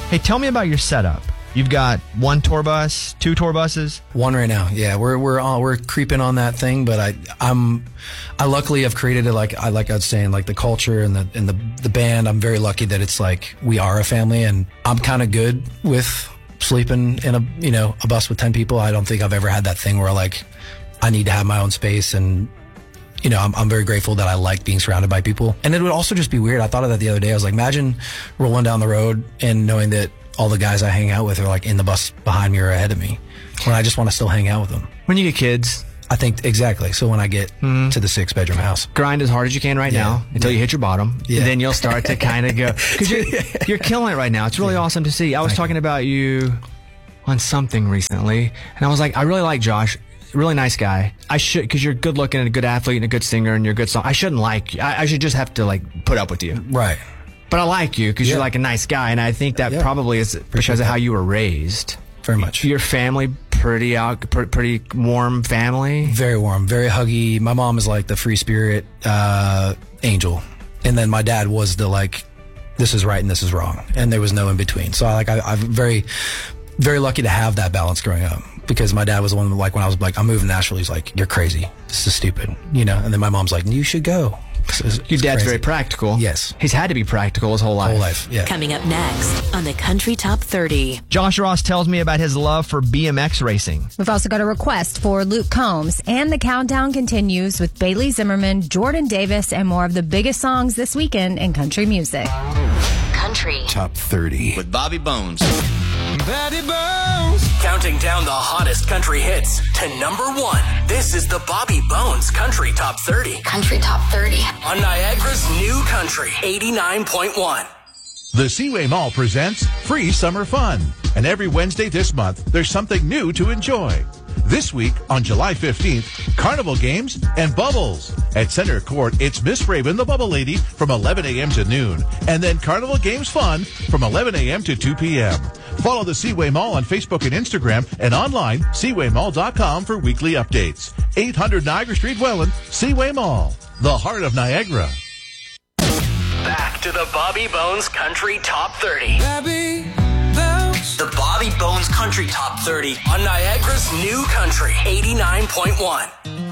Hey, tell me about your setup. You've got one tour bus, 2 tour buses. One right now. Yeah, we're creeping on that thing, but I luckily have created it like I was saying, like the culture and the band. I'm very lucky that it's like we are a family, and I'm kind of good with sleeping in a bus with 10 people. I don't think I've ever had that thing where like I need to have my own space, and I'm very grateful that I like being surrounded by people. And it would also just be weird. I thought of that the other day. I was like, imagine rolling down the road and knowing that all the guys I hang out with are like in the bus behind me or ahead of me, when I just want to still hang out with them. When you get kids. I think exactly. So when I get to the 6-bedroom house, grind as hard as you can now until you hit your bottom. Yeah. And then you'll start to kind of go, because you're killing it right now. It's really awesome to see. I was talking about you on something recently, and I was like, I really like Josh. Really nice guy. Because you're good looking and a good athlete and a good singer and you're a good song. I shouldn't like you. I should just have to like put up with you. Right. But I like you because you're like a nice guy, and I think that probably is because of how you were raised. Very much. Your family, pretty warm family? Very warm, very huggy. My mom is like the free spirit angel. And then my dad was the like, this is right and this is wrong. And there was no in between. So I'm very, very lucky to have that balance growing up. Because my dad was the one, like, when I was like, I'm moving to Nashville, he's like, you're crazy. This is stupid. And then my mom's like, you should go. Your dad's very practical. Yes. He's had to be practical his whole life. Yeah. Coming up next on the Country Top 30. Josh Ross tells me about his love for BMX racing. We've also got a request for Luke Combs. And the countdown continues with Bailey Zimmerman, Jordan Davis, and more of the biggest songs this weekend in country music. Country Top 30 with Bobby Bones. Bobby Bones. Counting down the hottest country hits to number 1. This is the Bobby Bones Country Top 30. Country Top 30. On Niagara's new country, 89.1. The Seaway Mall presents Free Summer Fun. And every Wednesday this month, there's something new to enjoy. This week, on July 15th, Carnival Games and Bubbles. At Center Court, it's Miss Raven, the Bubble Lady, from 11 a.m. to noon. And then Carnival Games Fun from 11 a.m. to 2 p.m. Follow the Seaway Mall on Facebook and Instagram and online, SeawayMall.com for weekly updates. 800 Niagara Street, Welland, Seaway Mall, the heart of Niagara. Back to the Bobby Bones Country Top 30. Bobby Bones. The Bobby Bones Country Top 30 on Niagara's new country, 89.1.